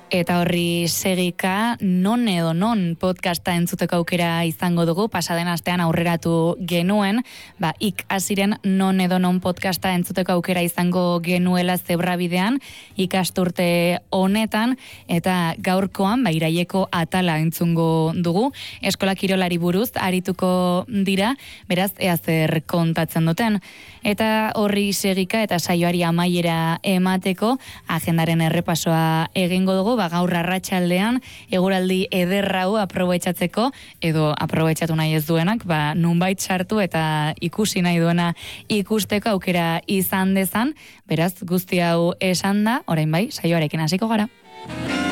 Eta horri segika, non edo non podcasta entzuteko aukera izango dugu, pasaden astean aurreratu genuen, ik hasiren non edo non podcasta entzuteko aukera izango genuela Zebrabidean, ikasturte honetan, eta gaurkoan, iraieko atala entzungo dugu, eskola kirolari buruz arituko dira, beraz, ea zer kontatzen duten. Eta horri segika eta saioari amaiera emateko, agendaren errepasoa egingo dugu, gaur arratsaldean eguraldi ederrau aprobetxatzeko, edo aprobetxatu nahi ez duenak, nunbait sartu eta ikusi nahi duena ikusteko aukera izan dezan, beraz guzti hau esan da, orain bai, saioarekin hasiko gara.